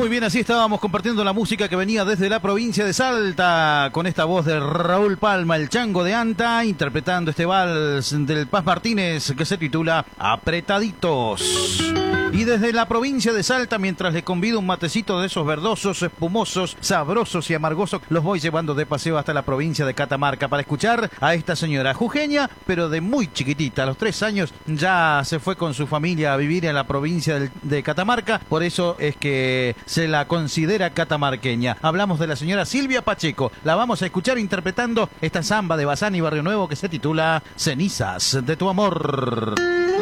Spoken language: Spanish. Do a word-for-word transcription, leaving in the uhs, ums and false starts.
Muy bien, así estábamos compartiendo la música que venía desde la provincia de Salta, con esta voz de Raúl Palma, el Chango de Anta, interpretando este vals del Paz Martínez que se titula Apretaditos. Y desde la provincia de Salta, mientras les convido un matecito de esos verdosos, espumosos, sabrosos y amargosos, los voy llevando de paseo hasta la provincia de Catamarca para escuchar a esta señora jujeña, pero de muy chiquitita. A los tres años ya se fue con su familia a vivir en la provincia de Catamarca, por eso es que se la considera catamarqueña. Hablamos de la señora Silvia Pacheco. La vamos a escuchar interpretando esta samba de Bazán y Barrio Nuevo que se titula Cenizas de tu amor.